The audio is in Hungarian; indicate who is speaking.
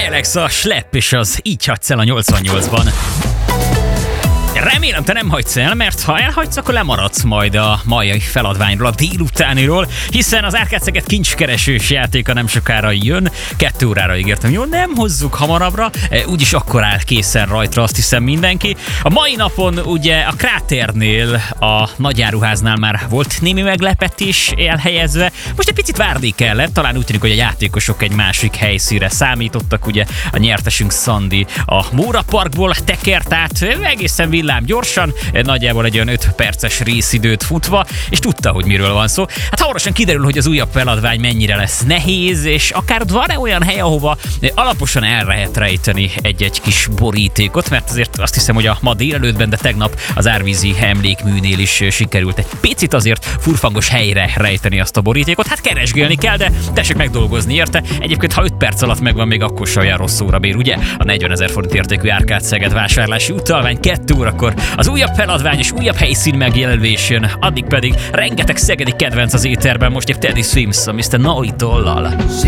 Speaker 1: Alex, a Slepp és az Így hagysz el a 88-ban. Remélem, te nem hagysz el, mert ha elhagysz, akkor lemaradsz majd a mai feladványról, a délutániról, hiszen az Árkád Szeged kincskeresős játéka nem sokára jön. 2 órára ígértem, jó? Nem hozzuk hamarabbra, úgyis akkor áll készen rajtra, azt hiszem mindenki. A mai napon ugye a Kráternél, a nagyáruháznál már volt némi meglepetés elhelyezve. Most egy picit várni kellett, talán úgy tűnik, hogy a játékosok egy másik helyszínre számítottak. Ugye a nyertesünk Szandi a Móra Parkból tekert át egészen villám gyorsan, nagyjából egy olyan 5 perces részidőt futva, és tudta, hogy miről van szó. Hát hamarosan kiderül, hogy az újabb feladvány mennyire lesz nehéz, és akár ott van-e olyan hely, ahova alaposan el lehet rejteni egy kis borítékot, mert azért azt hiszem, hogy a ma délelőttben, de tegnap az Árvízi Emlékműnél is sikerült egy picit azért furfangos helyre rejteni azt a borítékot. Hát keresgélni kell, de tessék megdolgozni érte. Egyébként, ha 5 perc alatt megvan, még akkor sem olyan rossz óra bér, ugye? A 40 000 forint értékű Árkád Szeged vásárlási utalvány 2 órakor az újabb feladvány és újabb helyszín megjelenés jön, addig pedig rengeteg szegedi kedvenc az éterben, most egy Teddy Swims, a Mr. Know-It-All-lal.